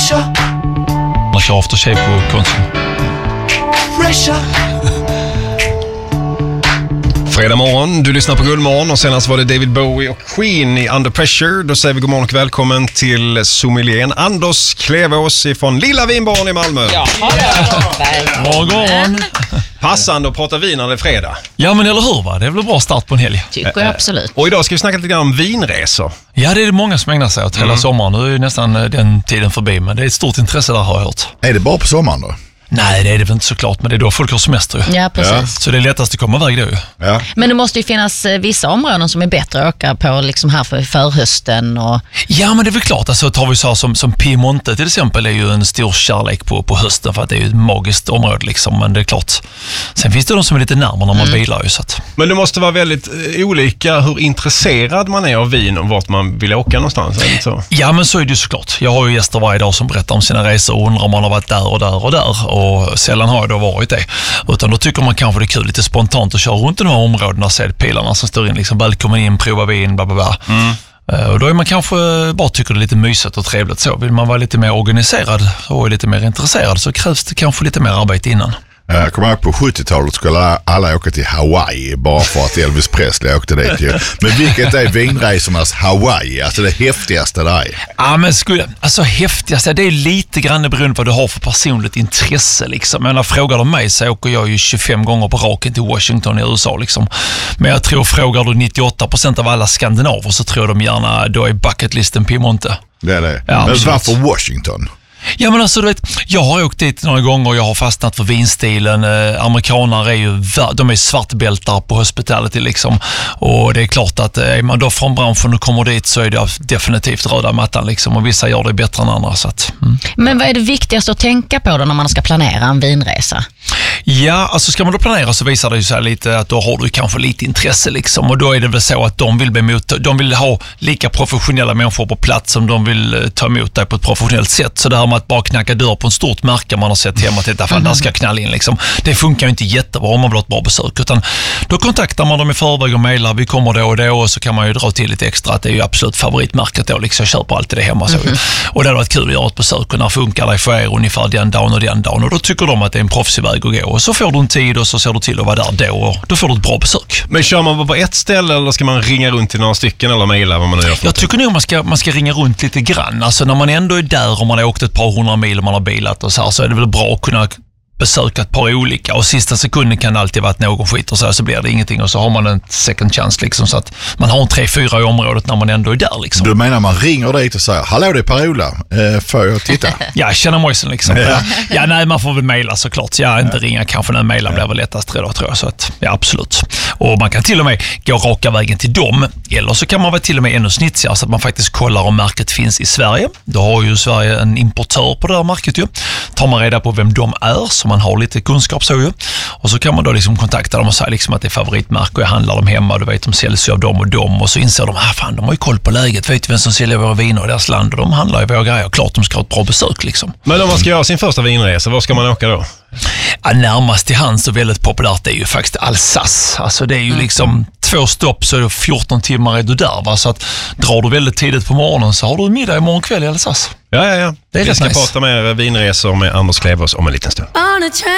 Man kör aftershave på Konsum. Fredag morgon, du lyssnar på Guldmorgon och senast var det David Bowie och Queen i Under Pressure. Då säger vi god morgon och välkommen till sommelieren Anders Klevås från Lilla Vinbarn i Malmö. Ja, morgon. Passande att prata vin när det är fredag. Ja, men eller hur va? Det är väl en bra start på en helg. Tycker jag absolut. Och idag ska vi snacka lite grann om vinresor. Ja, det är det många som ägnar sig åt hela sommaren. Nu är ju nästan den tiden förbi, men det är ett stort intresse där har jag hört. Är det bara på sommaren då? Nej, det är det väl inte såklart, men det är då folk har semester ju. Ja, precis. Ja. Så det är lättast att komma iväg då ju. Ja. Men det måste ju finnas vissa områden som är bättre att åka på liksom här för förhösten. Och... Ja, men det är väl klart. Alltså, tar vi så här som Piemonte till exempel är ju en stor kärlek på hösten för att det är ju ett magiskt område liksom, men det är klart. Sen finns det de som är lite närmare när man bilar ju. Så att... Men det måste vara väldigt olika hur intresserad man är av vin och vart man vill åka någonstans. Eller så. Ja, men så är det ju såklart. Jag har ju gäster varje dag som berättar om sina resor och undrar om man har varit där och där och där. Och sällan har jag då varit det. Utan då tycker man kanske det är kul lite spontant att köra runt i de här områdena och se pilarna som står in liksom välkommen in, prova vin, bla bla bla. Och då är man kanske bara tycker det är lite mysigt och trevligt så. Vill man vara lite mer organiserad och är lite mer intresserad så krävs det kanske lite mer arbete innan. Jag kommer ihåg på 70-talet skulle alla åka till Hawaii bara för att Elvis Presley åkte dit ju. Men vilket är vinresornas Hawaii? Alltså det häftigaste där är. Ja, men alltså häftigaste, det är lite grann beroende på vad du har för personligt intresse liksom. Men när frågar de mig så åker jag ju 25 gånger på raken till Washington i USA liksom. Men jag tror frågar du 98% av alla skandinaver så tror de gärna då är bucketlisten Piemonte. Det är det. Ja, men varför Washington? Ja, men alltså du vet, jag har åkt dit några gånger och jag har fastnat för vinstilen. Amerikanare är ju, de är svartbältar på hospitality liksom. Och det är klart att är man då från branschen och kommer dit så är det definitivt röda mattan liksom. Och vissa gör det bättre än andra så att, Men vad är det viktigaste att tänka på då när man ska planera en vinresa? Ja, alltså ska man då planera så visar det ju så lite att då har du kanske lite intresse liksom. Och då är det väl så att de vill ha lika professionella människor på plats som de vill ta emot dig på ett professionellt sätt. Så det här med att bara knacka dörr på en stort märke man har sett hemma till att där ska knalla in liksom. Det funkar ju inte jättebra om man vill ha ett bra besök. Utan då kontaktar man dem i förväg och mejlar, vi kommer då och då, och så kan man ju dra till lite extra att det är ju absolut favoritmärket då liksom. Jag köper alltid det hemma så. Och det har varit kul att göra ett besök och när funkar det för er ungefär den dagen och den dagen. Och då tycker de att det är en proffsig väg att gå. Och så får du en tid och så ser du till att vara där då och då får du ett bra besök. Men kör man bara på ett ställe eller ska man ringa runt till några stycken eller mejla vad man nu gör för? Jag tycker nog man ska ringa runt lite grann. Alltså när man ändå är där och man har åkt ett par 100 mil och man har bilat och så är det väl bra att kunna besöka ett par olika och sista sekunden kan det alltid vara att någon skiter så blir det ingenting och så har man en second chance liksom, så att man har en 3-4 i området när man ändå är där liksom. Du menar man ringer dit och säger hallå det är Per-Ola, får jag titta? Ja, känna mojsen liksom. Ja, nej, man får väl mejla såklart. Ja, inte ringa kanske när mejla blir väl lättast redan tror jag. Så att, ja, absolut. Och man kan till och med gå raka vägen till dem eller så kan man vara till och med ännu snitsigare så att man faktiskt kollar om märket finns i Sverige. Då har ju Sverige en importör på det här märket ju. Tar man reda på vem de är så man har lite kunskap så ju. Och så kan man då liksom kontakta dem och säga liksom att det är favoritmärke och jag handlar dem hemma. Du vet, de säljs ju av dem och dem. Och så inser de, fan, de har ju koll på läget. Vet vem som säljer våra viner i deras land och de handlar ju våra grejer. Klart de ska ha ett bra besök liksom. Men om man ska göra sin första vinresa, var ska man åka då? Ja, närmast till hands och väldigt populärt är ju faktiskt Alsace. Alltså det är ju liksom 2 stopp så är det 14 timmar är du där va? Så att drar du väldigt tidigt på morgonen så har du middag imorgon kväll i Alsace. Ja. Det är vi rätt ska nice. prata med vinresor med Anders Klevås om en liten stund.